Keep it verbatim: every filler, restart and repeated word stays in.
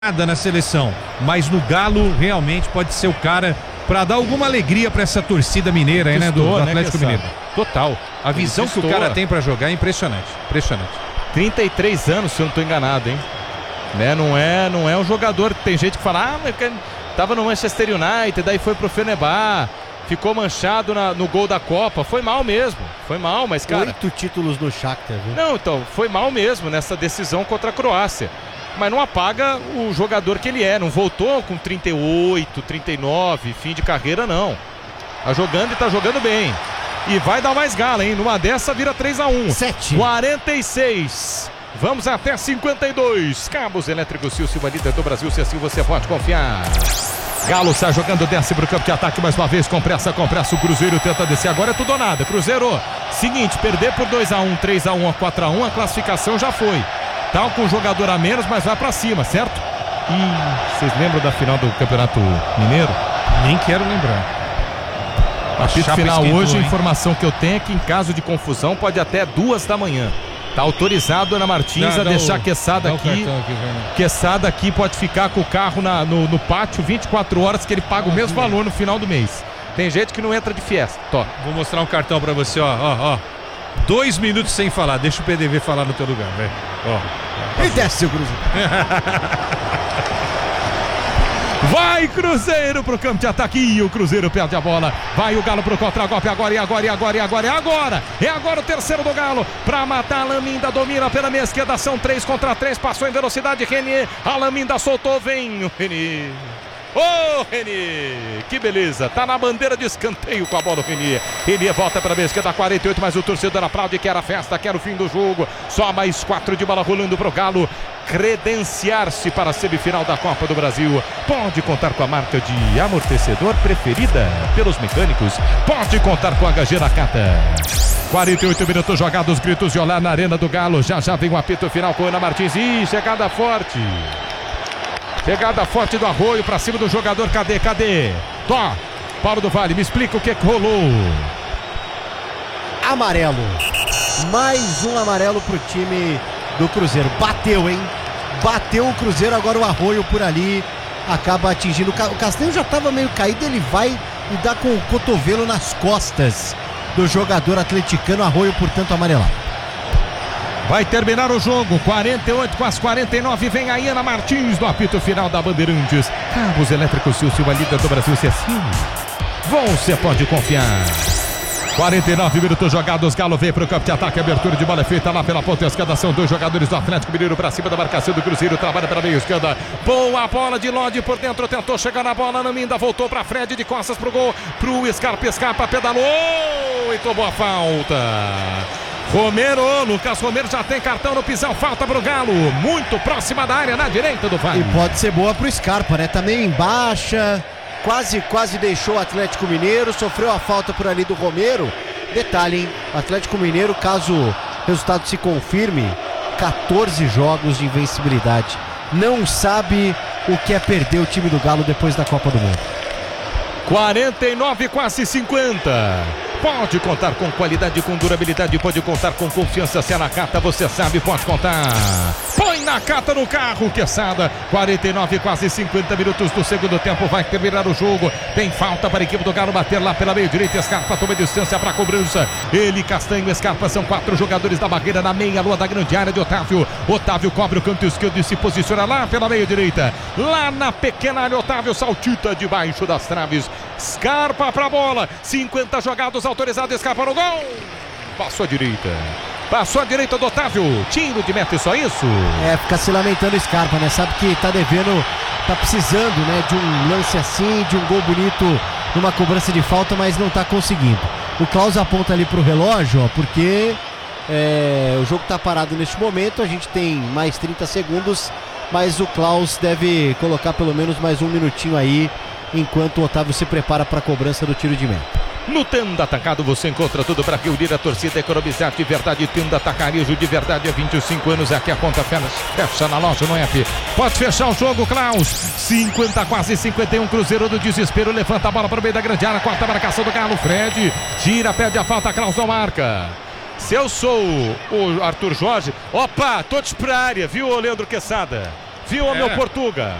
nada na seleção, mas no Galo realmente pode ser o cara para dar alguma alegria para essa torcida mineira aí, né, do, do Atlético né, Mineiro. Total. A visão que o cara tem para jogar é impressionante, impressionante. trinta e três anos, se eu não estou enganado, hein? Né? Não é, não é um jogador, tem gente que fala, ah, mas tava no Manchester United, daí foi pro Fenerbahçe, ficou manchado na, no gol da Copa, foi mal mesmo, foi mal, mas cara... Oito títulos no Shakhtar, viu? Não, então, foi mal mesmo nessa decisão contra a Croácia. Mas não apaga o jogador que ele é, não voltou com trinta e oito, trinta e nove, fim de carreira não. Tá jogando e tá jogando bem. E vai dar mais gala, hein? Numa dessa vira três a um. sete. quarenta e seis. Vamos até cinquenta e dois. Cabos Elétricos Sil, Silva, líder do Brasil, se assim você pode confiar. Galo sai jogando, desce pro campo de ataque mais uma vez, com pressa, com pressa, o Cruzeiro tenta descer, agora é tudo ou nada. Cruzeiro, seguinte, perder por dois a um, três a um ou quatro a um, a classificação já foi. Tá com um jogador a menos, mas vai pra cima, certo? E vocês lembram da final do Campeonato Mineiro? Nem quero lembrar. A apito final hoje, a informação que eu tenho é que em caso de confusão pode até duas da manhã. Tá autorizado Ana Martins não, a deixar o, Quesada aqui. aqui Quesada aqui pode ficar com o carro na, no, no pátio vinte e quatro horas, que ele paga ah, o mesmo sim. valor no final do mês. Tem gente que não entra de fiesta. Tó. Vou mostrar um cartão pra você, ó, ó, ó. Dois minutos sem falar, deixa o P D V falar no teu lugar, velho. Ó. E desce o Cruzeiro. Vai Cruzeiro pro campo de ataque e o Cruzeiro perde a bola. Vai o Galo pro contra-golpe agora e agora e agora e agora e agora. É agora o terceiro do Galo pra matar a Laminda, domina pela meia esquerda, são três contra três, passou em velocidade Renier, a Laminda soltou, vem o Renier. Ô oh, Renier, que beleza, tá na bandeira de escanteio com a bola o Renier. Renier volta para a esquerda, quarenta e oito, mas o torcedor aplaude, quer a festa, quer o fim do jogo. Só mais quatro de bola rolando pro Galo credenciar-se para a semifinal da Copa do Brasil. Pode contar com a marca de amortecedor preferida pelos mecânicos. Pode contar com a H G Nakata. quarenta e oito minutos jogados, gritos de olá na Arena do Galo. Já já vem o apito final com Ana Martins. Ih, chegada forte. Chegada forte do Arroio para cima do jogador. Cadê? Cadê? Tó, Paulo do Vale, me explica o que, que rolou. Amarelo. Mais um amarelo pro time do Cruzeiro. Bateu, hein? Bateu o Cruzeiro, agora o Arroio por ali acaba atingindo. O Castanho já estava meio caído, ele vai e dá com o cotovelo nas costas do jogador atleticano. Arroio, portanto, amarelado. Vai terminar o jogo, quarenta e oito com as quarenta e nove, vem a Ana Martins no apito final da Bandeirantes. Cabos Elétricos Sil, Silva, líder do Brasil, se assim você pode confiar. quarenta e nove minutos jogados, Galo vem para o campo de ataque, abertura de bola é feita lá pela ponta esquerda, são dois jogadores do Atlético Mineiro para cima da marcação do Cruzeiro, trabalha pela meia esquerda, boa bola de Lodi por dentro, tentou chegar na bola, Laminda voltou para Fred de costas pro gol, pro Scarpa, Scarpa pedalou e tomou a falta. Romero, Lucas Romero já tem cartão no pisão, falta pro Galo, muito próxima da área, na direita do Vale. E pode ser boa pro Scarpa, né? Também em baixa, quase, quase deixou o Atlético Mineiro, sofreu a falta por ali do Romero. Detalhe, hein? O Atlético Mineiro, caso o resultado se confirme, quatorze jogos de invencibilidade. Não sabe o que é perder o time do Galo depois da Copa do Mundo. quarenta e nove, quase cinquenta. Pode contar com qualidade, com durabilidade, pode contar com confiança. Se é na Nakata, você sabe, pode contar. Põe Nakata no carro, Quesada. quarenta e nove, quase cinquenta minutos do segundo tempo. Vai terminar o jogo. Tem falta para a equipe do Galo bater lá pela meia direita. Scarpa toma distância para a cobrança. Ele, Castanho, Scarpa, são quatro jogadores da barreira na meia lua da grande área de Otávio. Otávio cobre o canto esquerdo e se posiciona lá pela meia direita. Lá na pequena área, Otávio saltita debaixo das traves. Scarpa para a bola. cinquenta jogados, autorizado, Scarpa no gol. Passou a direita. Passou a direita do Otávio. Tiro de meta, só isso? É, fica se lamentando o Scarpa, né? Sabe que tá devendo, tá precisando, né? De um lance assim, de um gol bonito numa cobrança de falta, mas não tá conseguindo. O Klaus aponta ali pro relógio, ó, porque é, o jogo tá parado neste momento. A gente tem mais trinta segundos, mas o Klaus deve colocar pelo menos mais um minutinho aí, enquanto o Otávio se prepara para a cobrança do tiro de meta. No Tenda Atacado você encontra tudo para reunir a torcida, economizar de verdade. Tenda Atacarejo de verdade há vinte e cinco anos. Aqui a conta fecha, fecha na loja no app. Pode fechar o jogo, Klaus. cinquenta, quase cinquenta e um. Cruzeiro do desespero. Levanta a bola para o meio da grande área. Quarta marcação do Galo. Fred gira, pede a falta. Klaus não marca. Se eu sou o Arthur Jorge, opa, todos para a área, viu, Leandro Quesada? Viu, É. meu Portuga?